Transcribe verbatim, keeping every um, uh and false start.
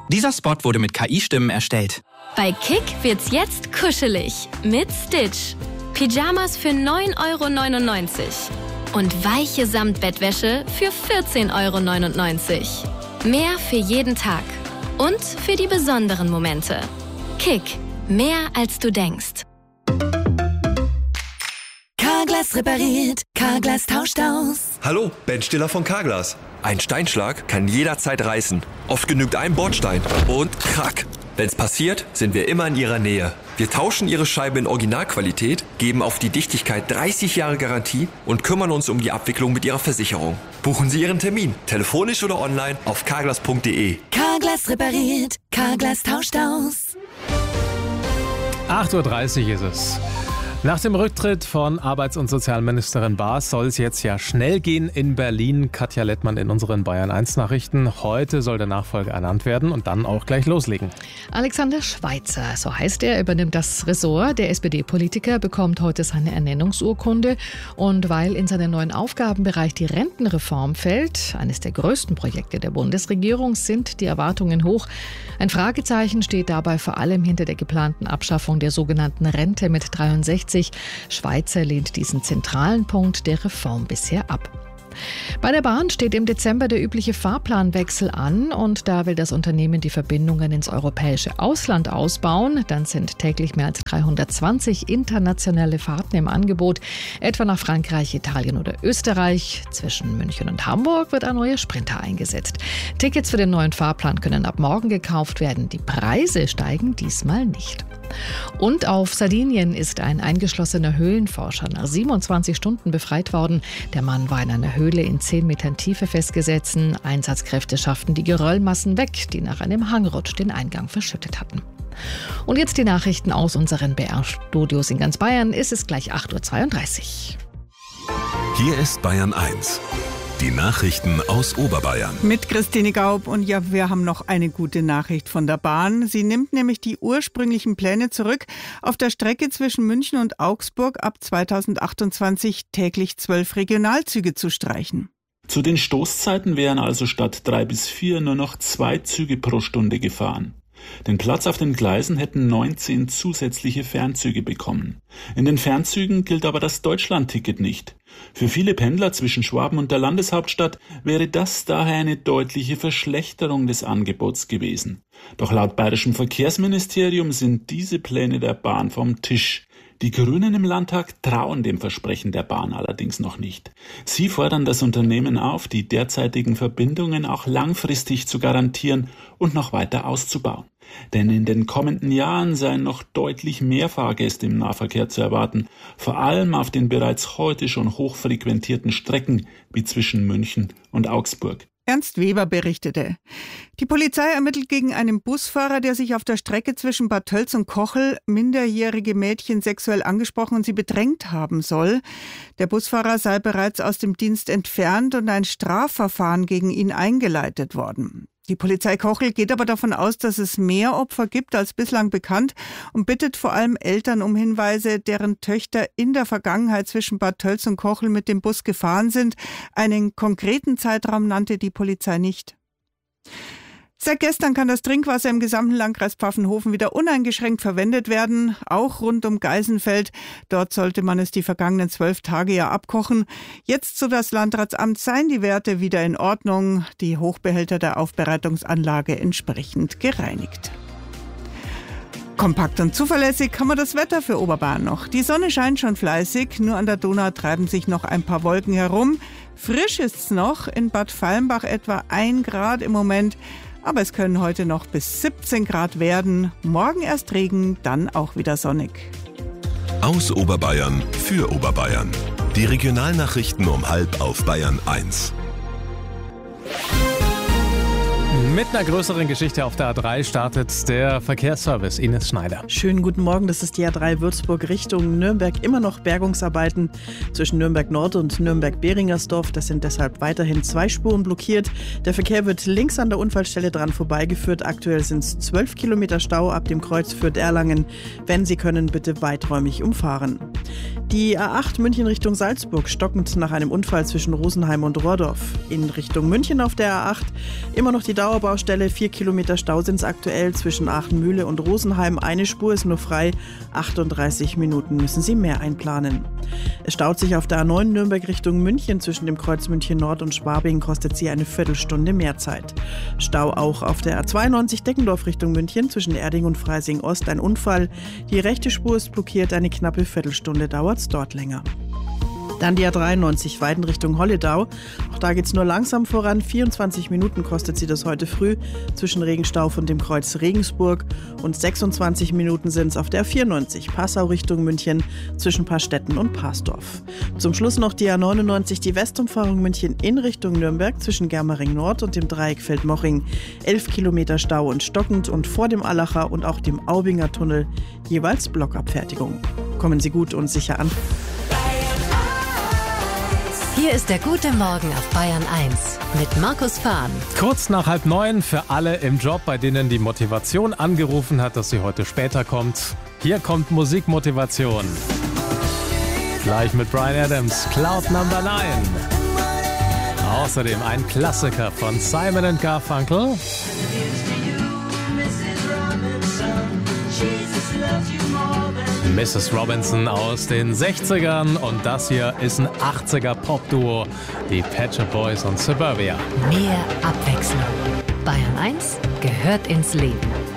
Dieser Spot wurde mit K I-Stimmen erstellt. Bei Kick wird's jetzt kuschelig mit Stitch. Pyjamas für neun Euro neunundneunzig und weiche Samtbettwäsche für vierzehn Euro neunundneunzig. Mehr für jeden Tag und für die besonderen Momente. Kick, mehr als du denkst. Carglass repariert, Carglass tauscht aus. Hallo, Ben Stiller von Carglass. Ein Steinschlag kann jederzeit reißen. Oft genügt ein Bordstein und krack. Wenn's passiert, sind wir immer in Ihrer Nähe. Wir tauschen Ihre Scheibe in Originalqualität, geben auf die Dichtigkeit dreißig Jahre Garantie und kümmern uns um die Abwicklung mit Ihrer Versicherung. Buchen Sie Ihren Termin, telefonisch oder online auf carglass punkt de. Carglass repariert, Carglass tauscht aus. acht Uhr dreißig ist es. Nach dem Rücktritt von Arbeits- und Sozialministerin Baas soll es jetzt ja schnell gehen in Berlin. Katja Lettmann in unseren Bayern eins Nachrichten. Heute soll der Nachfolger ernannt werden und dann auch gleich loslegen. Alexander Schweitzer, so heißt er, übernimmt das Ressort. Der S P D-Politiker bekommt heute seine Ernennungsurkunde. Und weil in seinen neuen Aufgabenbereich die Rentenreform fällt, eines der größten Projekte der Bundesregierung, sind die Erwartungen hoch. Ein Fragezeichen steht dabei vor allem hinter der geplanten Abschaffung der sogenannten Rente mit dreiundsechzig. Schweitzer lehnt diesen zentralen Punkt der Reform bisher ab. Bei der Bahn steht im Dezember der übliche Fahrplanwechsel an und da will das Unternehmen die Verbindungen ins europäische Ausland ausbauen. Dann sind täglich mehr als dreihundertzwanzig internationale Fahrten im Angebot, etwa nach Frankreich, Italien oder Österreich. Zwischen München und Hamburg wird ein neuer Sprinter eingesetzt. Tickets für den neuen Fahrplan können ab morgen gekauft werden. Die Preise steigen diesmal nicht. Und auf Sardinien ist ein eingeschlossener Höhlenforscher nach siebenundzwanzig Stunden befreit worden. Der Mann war in einer Höhle in zehn Metern Tiefe festgesetzt. Einsatzkräfte schafften die Geröllmassen weg, die nach einem Hangrutsch den Eingang verschüttet hatten. Und jetzt die Nachrichten aus unseren B R-Studios in ganz Bayern. Ist es gleich acht Uhr zweiunddreißig. Hier ist Bayern eins. Die Nachrichten aus Oberbayern. Mit Christine Gaub und ja, wir haben noch eine gute Nachricht von der Bahn. Sie nimmt nämlich die ursprünglichen Pläne zurück, auf der Strecke zwischen München und Augsburg ab zweitausendachtundzwanzig täglich zwölf Regionalzüge zu streichen. Zu den Stoßzeiten wären also statt drei bis vier nur noch zwei Züge pro Stunde gefahren. Den Platz auf den Gleisen hätten neunzehn zusätzliche Fernzüge bekommen. In den Fernzügen gilt aber das Deutschlandticket nicht. Für viele Pendler zwischen Schwaben und der Landeshauptstadt wäre das daher eine deutliche Verschlechterung des Angebots gewesen. Doch laut bayerischem Verkehrsministerium sind diese Pläne der Bahn vom Tisch. Die Grünen im Landtag trauen dem Versprechen der Bahn allerdings noch nicht. Sie fordern das Unternehmen auf, die derzeitigen Verbindungen auch langfristig zu garantieren und noch weiter auszubauen. Denn in den kommenden Jahren seien noch deutlich mehr Fahrgäste im Nahverkehr zu erwarten, vor allem auf den bereits heute schon hochfrequentierten Strecken wie zwischen München und Augsburg. Ernst Weber berichtete. Die Polizei ermittelt gegen einen Busfahrer, der sich auf der Strecke zwischen Bad Tölz und Kochel minderjährige Mädchen sexuell angesprochen und sie bedrängt haben soll. Der Busfahrer sei bereits aus dem Dienst entfernt und ein Strafverfahren gegen ihn eingeleitet worden. Die Polizei Kochel geht aber davon aus, dass es mehr Opfer gibt als bislang bekannt und bittet vor allem Eltern um Hinweise, deren Töchter in der Vergangenheit zwischen Bad Tölz und Kochel mit dem Bus gefahren sind. Einen konkreten Zeitraum nannte die Polizei nicht. Seit gestern kann das Trinkwasser im gesamten Landkreis Pfaffenhofen wieder uneingeschränkt verwendet werden, auch rund um Geisenfeld. Dort sollte man es die vergangenen zwölf Tage ja abkochen. Jetzt, so das Landratsamt, seien die Werte wieder in Ordnung, die Hochbehälter der Aufbereitungsanlage entsprechend gereinigt. Kompakt und zuverlässig haben wir das Wetter für Oberbayern noch. Die Sonne scheint schon fleißig, nur an der Donau treiben sich noch ein paar Wolken herum. Frisch ist's noch, in Bad Fallenbach etwa ein Grad im Moment. Aber es können heute noch bis siebzehn Grad werden. Morgen erst Regen, dann auch wieder sonnig. Aus Oberbayern für Oberbayern. Die Regionalnachrichten um halb auf Bayern eins. Mit einer größeren Geschichte auf der A drei startet der Verkehrsservice. Ines Schneider. Schönen guten Morgen, das ist die A drei Würzburg Richtung Nürnberg. Immer noch Bergungsarbeiten zwischen Nürnberg Nord und Nürnberg-Behringersdorf. Das sind deshalb weiterhin zwei Spuren blockiert. Der Verkehr wird links an der Unfallstelle dran vorbeigeführt. Aktuell sind es zwölf Kilometer Stau ab dem Kreuz Fürth-Erlangen. Wenn Sie können, bitte weiträumig umfahren. Die A acht München Richtung Salzburg stockend nach einem Unfall zwischen Rosenheim und Rohrdorf. In Richtung München auf der A acht immer noch die Dauerbaustelle. Vier Kilometer Stau sind es aktuell zwischen Aachenmühle und Rosenheim. Eine Spur ist nur frei. achtunddreißig Minuten müssen Sie mehr einplanen. Es staut sich auf der A neun Nürnberg Richtung München. Zwischen dem Kreuz München Nord und Schwabing kostet Sie eine Viertelstunde mehr Zeit. Stau auch auf der A zweiundneunzig Deggendorf Richtung München. Zwischen Erding und Freising Ost ein Unfall. Die rechte Spur ist blockiert. Eine knappe Viertelstunde dauert dort länger. Dann die A dreiundneunzig Weiden Richtung Holledau. Auch da geht es nur langsam voran. vierundzwanzig Minuten kostet sie das heute früh zwischen Regenstauf und dem Kreuz Regensburg. Und sechsundzwanzig Minuten sind es auf der A vierundneunzig Passau Richtung München zwischen Paarstetten und Parsdorf. Zum Schluss noch die A neunundneunzig, die Westumfahrung München in Richtung Nürnberg zwischen Germering Nord und dem Dreieck Feldmoching. elf Kilometer Stau und stockend und vor dem Allacher und auch dem Aubinger Tunnel jeweils Blockabfertigung. Kommen Sie gut und sicher an. Hier ist der gute Morgen auf Bayern eins mit Markus Fahn. Kurz nach halb neun für alle im Job, bei denen die Motivation angerufen hat, dass sie heute später kommt. Hier kommt Musikmotivation. Gleich mit Bryan Adams, Cloud Number neun. Außerdem ein Klassiker von Simon and Garfunkel. Missus Robinson aus den sechzigern und das hier ist ein achtziger Pop-Duo, die Pet Shop Boys und Suburbia. Mehr Abwechslung. Bayern eins gehört ins Leben.